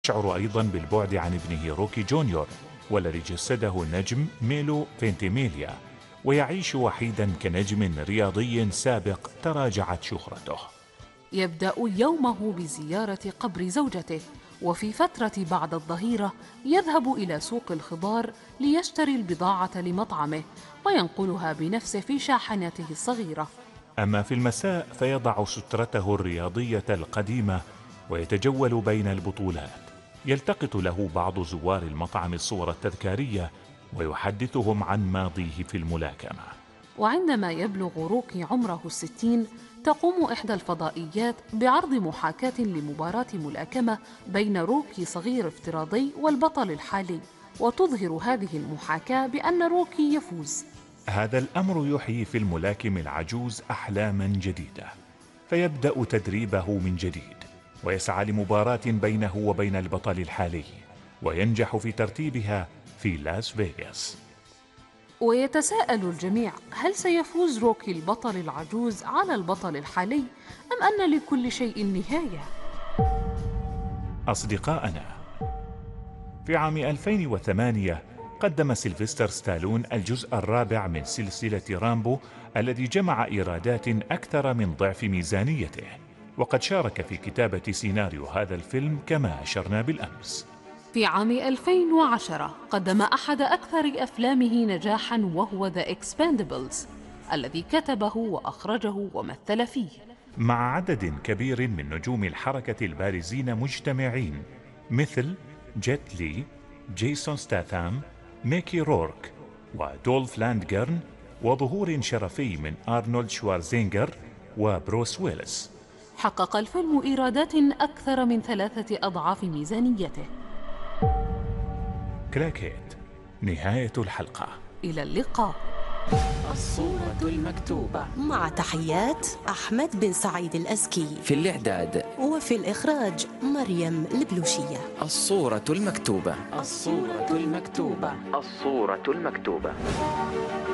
يشعر أيضا بالبعد عن ابنه روكي جونيور والذي جسده النجم ميلو فينتيميليا، ويعيش وحيدا كنجم رياضي سابق تراجعت شهرته. يبدأ يومه بزيارة قبر زوجته، وفي فترة بعد الظهيرة يذهب إلى سوق الخضار ليشتري البضاعة لمطعمه وينقلها بنفسه في شاحنته الصغيرة. أما في المساء فيضع سترته الرياضية القديمة ويتجول بين البطولات. يلتقط له بعض زوار المطعم الصور التذكارية ويحدثهم عن ماضيه في الملاكمة. وعندما يبلغ روكي عمره 60 تقوم إحدى الفضائيات بعرض محاكاة لمباراة ملاكمة بين روكي صغير افتراضي والبطل الحالي، وتظهر هذه المحاكاة بأن روكي يفوز. هذا الأمر يحيي في الملاكم العجوز أحلاما جديدة، فيبدأ تدريبه من جديد ويسعى لمباراة بينه وبين البطل الحالي، وينجح في ترتيبها في لاس فيغاس. ويتساءل الجميع، هل سيفوز روكي البطل العجوز على البطل الحالي أم أن لكل شيء نهاية؟ أصدقائنا، في عام 2008 قدم سيلفستر ستالون الجزء الرابع من سلسلة رامبو الذي جمع إيرادات أكثر من ضعف ميزانيته، وقد شارك في كتابة سيناريو هذا الفيلم كما أشرنا بالأمس. في عام 2010 قدم أحد أكثر أفلامه نجاحاً وهو The Expendables الذي كتبه وأخرجه ومثل فيه، مع عدد كبير من نجوم الحركة البارزين مجتمعين مثل جيت لي، جيسون ستاثام، ميكي رورك ودولف لاندغرن، وظهور شرفي من أرنولد شوارزينغر وبروس ويلس. حقق الفيلم إيرادات أكثر من 3 أضعاف ميزانيته. كراكيت، نهاية الحلقة. إلى اللقاء. الصورة المكتوبة، مع تحيات أحمد بن سعيد الأزكي، في الإعداد وفي الإخراج مريم البلوشية. الصورة المكتوبة، الصورة المكتوبة، الصورة المكتوبة.